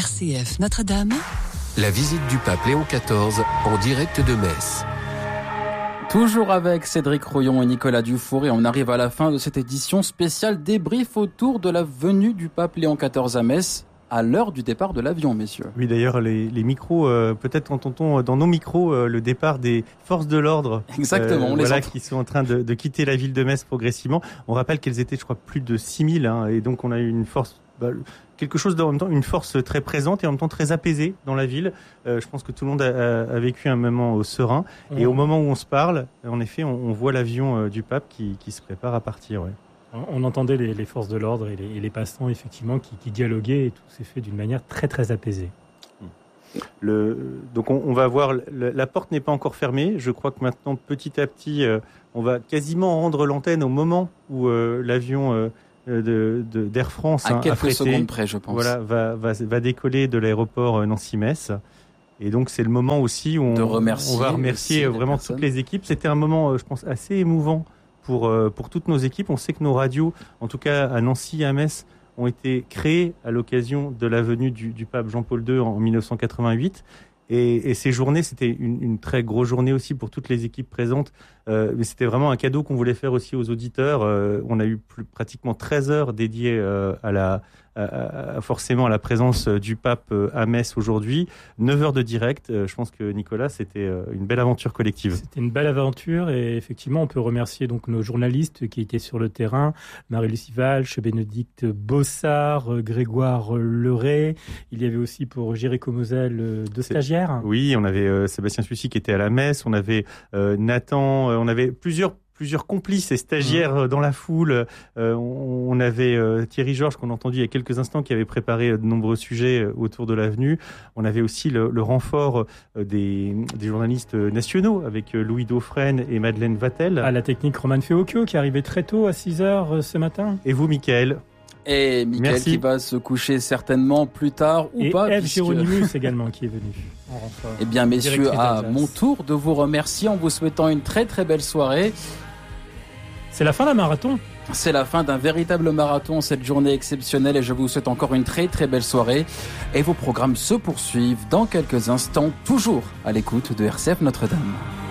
RCF Notre-Dame. La visite du pape Léon XIV en direct de Metz. Toujours avec Cédric Royon et Nicolas Dufour, et on arrive à la fin de cette édition spéciale débrief autour de la venue du pape Léon XIV à Metz à l'heure du départ de l'avion, messieurs. Oui, d'ailleurs, les micros, peut-être entend-on dans nos micros le départ des forces de l'ordre. Exactement, on les entend. Qui sont en train de quitter la ville de Metz progressivement. On rappelle qu'elles étaient, je crois, plus de 6000, et donc on a eu une force... quelque chose en même temps, une force très présente et en même temps très apaisée dans la ville. Je pense que tout le monde a vécu un moment serein. Et au moment où on se parle, en effet, on voit l'avion du pape qui se prépare à partir. Ouais. On entendait les forces de l'ordre et les passants effectivement qui dialoguaient, et tout s'est fait d'une manière très très apaisée. Donc on va voir, la porte n'est pas encore fermée. Je crois que maintenant, petit à petit, on va quasiment rendre l'antenne au moment où l'avion... d'Air France à quelques affrété, secondes près, je pense. Voilà, va décoller de l'aéroport Nancy-Metz. Et donc c'est le moment aussi où on va remercier vraiment toutes les équipes. C'était un moment, je pense, assez émouvant pour toutes nos équipes. On sait que nos radios, en tout cas à Nancy et à Metz, ont été créées à l'occasion de la venue du pape Jean-Paul II en 1988. Et ces journées, c'était une très grosse journée aussi pour toutes les équipes présentes. Mais c'était vraiment un cadeau qu'on voulait faire aussi aux auditeurs. On a eu pratiquement 13 heures dédiées forcément à la présence du pape à Metz aujourd'hui. 9 heures de direct. Je pense que Nicolas, c'était une belle aventure collective. C'était une belle aventure, et effectivement, on peut remercier donc nos journalistes qui étaient sur le terrain. Marie-Lucie Valch, Bénédicte Bossard, Grégoire Leray. Il y avait aussi pour Jéricho Moselle deux stagiaires. Oui, on avait Sébastien Sucy qui était à la messe. On avait Nathan, on avait plusieurs complices et stagiaires dans la foule. On avait Thierry Georges, qu'on a entendu il y a quelques instants, qui avait préparé de nombreux sujets autour de l'avenue. On avait aussi le renfort des journalistes nationaux, avec Louis Dauphren et Madeleine Vatel. À la technique, Roman Feocchio, qui arrivait très tôt, à 6h ce matin. Et vous, Mickaël? Et Mickaël qui va se coucher certainement plus tard ou pas. Et Eve Géronimus également qui est venu. Eh bien, messieurs, à mon tour de vous remercier en vous souhaitant une très très belle soirée. C'est la fin d'un marathon. C'est la fin d'un véritable marathon, cette journée exceptionnelle, et je vous souhaite encore une très très belle soirée. Et vos programmes se poursuivent dans quelques instants, toujours à l'écoute de RCF Notre-Dame.